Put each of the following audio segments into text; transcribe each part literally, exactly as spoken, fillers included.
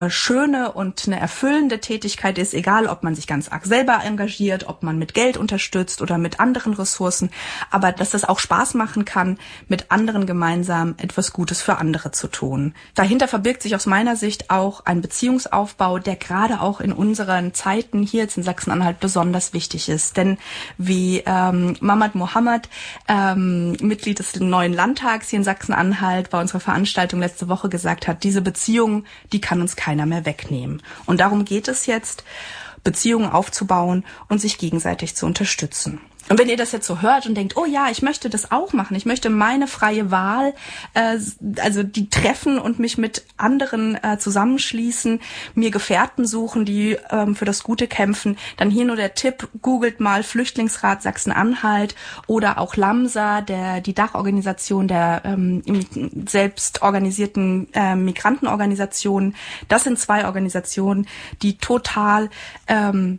schöne und eine erfüllende Tätigkeit ist, egal ob man sich ganz arg selber engagiert, ob man mit Geld unterstützt oder mit anderen Ressourcen, aber dass das auch Spaß machen kann, mit anderen gemeinsam etwas Gutes für andere zu tun. Dahinter verbirgt sich aus meiner Sicht auch ein Beziehungsaufbau, der gerade auch in unseren Zeiten hier jetzt in Sachsen-Anhalt besonders wichtig ist. Denn wie ähm, Mamad Mohammed, ähm, Mitglied des neuen Landtags hier in Sachsen-Anhalt, bei unserer Veranstaltung letzte Woche gesagt hat, diese Beziehung, die kann uns keiner mehr wegnehmen. Und darum geht es jetzt, Beziehungen aufzubauen und sich gegenseitig zu unterstützen. Und wenn ihr das jetzt so hört und denkt, oh ja, ich möchte das auch machen, ich möchte meine freie Wahl, äh, also die treffen und mich mit anderen äh, zusammenschließen, mir Gefährten suchen, die ähm, für das Gute kämpfen, dann hier nur der Tipp, googelt mal Flüchtlingsrat Sachsen-Anhalt oder auch LAMSA, der die Dachorganisation der ähm, selbst organisierten äh, Migrantenorganisationen. Das sind zwei Organisationen, die total ähm,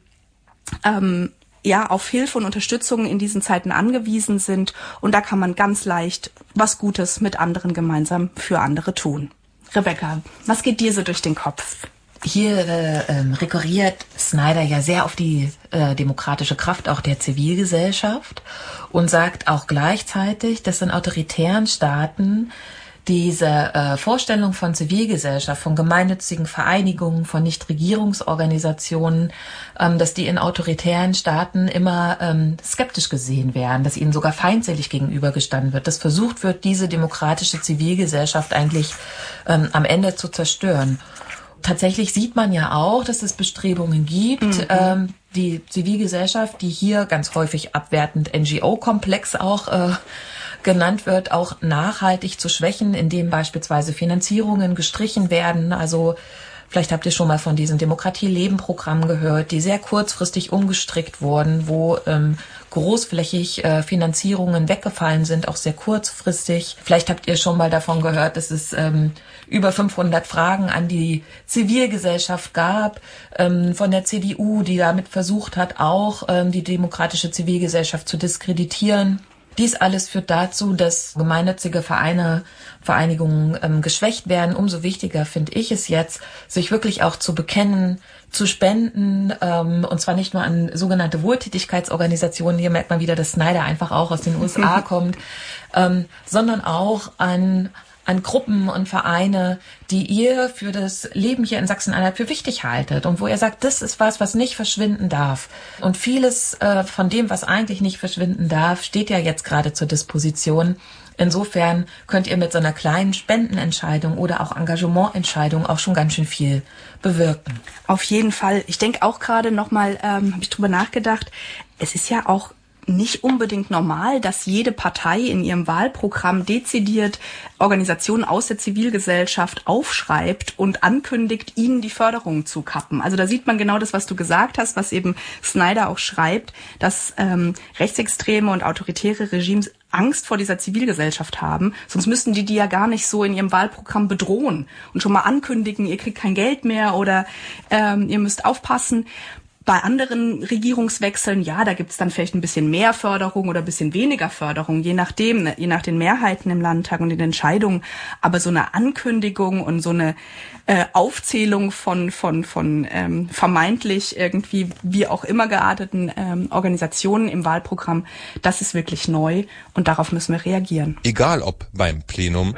ähm, ja, auf Hilfe und Unterstützung in diesen Zeiten angewiesen sind. Und da kann man ganz leicht was Gutes mit anderen gemeinsam für andere tun. Rebecca, was geht dir so durch den Kopf? Hier äh, ähm, rekurriert Snyder ja sehr auf die äh, demokratische Kraft auch der Zivilgesellschaft und sagt auch gleichzeitig, dass in autoritären Staaten diese äh, Vorstellung von Zivilgesellschaft, von gemeinnützigen Vereinigungen, von Nichtregierungsorganisationen, ähm, dass die in autoritären Staaten immer ähm, skeptisch gesehen werden, dass ihnen sogar feindselig gegenübergestanden wird, dass versucht wird, diese demokratische Zivilgesellschaft eigentlich ähm, am Ende zu zerstören. Tatsächlich sieht man ja auch, dass es Bestrebungen gibt, mhm. ähm, die Zivilgesellschaft, die hier ganz häufig abwertend N G O-Komplex auch äh, genannt wird, auch nachhaltig zu schwächen, indem beispielsweise Finanzierungen gestrichen werden. Also vielleicht habt ihr schon mal von diesem Demokratie-Leben-Programm gehört, die sehr kurzfristig umgestrickt wurden, wo ähm, großflächig äh, Finanzierungen weggefallen sind, auch sehr kurzfristig. Vielleicht habt ihr schon mal davon gehört, dass es ähm, über fünfhundert Fragen an die Zivilgesellschaft gab, ähm, von der C D U, die damit versucht hat, auch ähm, die demokratische Zivilgesellschaft zu diskreditieren. Dies alles führt dazu, dass gemeinnützige Vereine, Vereinigungen ähm, geschwächt werden. Umso wichtiger finde ich es jetzt, sich wirklich auch zu bekennen, zu spenden, ähm, und zwar nicht nur an sogenannte Wohltätigkeitsorganisationen, hier merkt man wieder, dass Snyder einfach auch aus den U S A kommt, ähm, sondern auch an an Gruppen und Vereine, die ihr für das Leben hier in Sachsen-Anhalt für wichtig haltet und wo ihr sagt, das ist was, was nicht verschwinden darf. Und vieles äh, von dem, was eigentlich nicht verschwinden darf, steht ja jetzt gerade zur Disposition. Insofern könnt ihr mit so einer kleinen Spendenentscheidung oder auch Engagemententscheidung auch schon ganz schön viel bewirken. Auf jeden Fall. Ich denke auch gerade nochmal, ähm, habe ich drüber nachgedacht, es ist ja auch nicht unbedingt normal, dass jede Partei in ihrem Wahlprogramm dezidiert Organisationen aus der Zivilgesellschaft aufschreibt und ankündigt, ihnen die Förderung zu kappen. Also da sieht man genau das, was du gesagt hast, was eben Snyder auch schreibt, dass ähm, rechtsextreme und autoritäre Regimes Angst vor dieser Zivilgesellschaft haben. Sonst müssten die die ja gar nicht so in ihrem Wahlprogramm bedrohen und schon mal ankündigen, ihr kriegt kein Geld mehr oder ähm, ihr müsst aufpassen. Bei anderen Regierungswechseln, ja, da gibt's dann vielleicht ein bisschen mehr Förderung oder ein bisschen weniger Förderung, je nachdem, je nach den Mehrheiten im Landtag und den Entscheidungen. Aber so eine Ankündigung und so eine äh, Aufzählung von von von ähm, vermeintlich irgendwie wie auch immer gearteten ähm, Organisationen im Wahlprogramm, das ist wirklich neu und darauf müssen wir reagieren. Egal ob beim Plenum,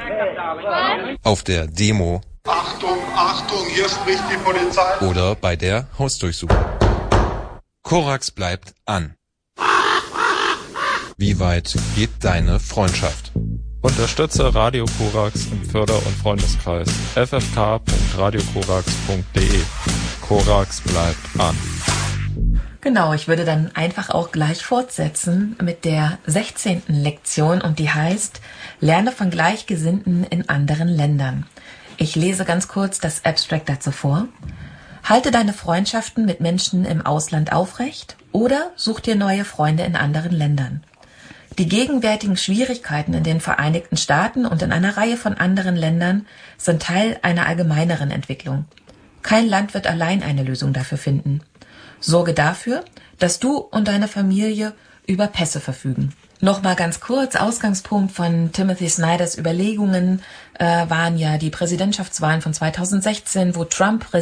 auf der Demo, Achtung, Achtung, hier spricht die Polizei, oder bei der Hausdurchsuchung. Korax bleibt an. Wie weit geht deine Freundschaft? Unterstütze Radio Korax im Förder- und Freundeskreis f f k punkt radio korax punkt d e. Korax bleibt an. Genau, ich würde dann einfach auch gleich fortsetzen mit der sechzehnten Lektion und die heißt, lerne von Gleichgesinnten in anderen Ländern. Ich lese ganz kurz das Abstract dazu vor. Halte deine Freundschaften mit Menschen im Ausland aufrecht oder such dir neue Freunde in anderen Ländern. Die gegenwärtigen Schwierigkeiten in den Vereinigten Staaten und in einer Reihe von anderen Ländern sind Teil einer allgemeineren Entwicklung. Kein Land wird allein eine Lösung dafür finden. Sorge dafür, dass du und deine Familie über Pässe verfügen. Nochmal ganz kurz, Ausgangspunkt von Timothy Snyders Überlegungen äh, waren ja die Präsidentschaftswahlen von zweitausendsechzehn, wo Trump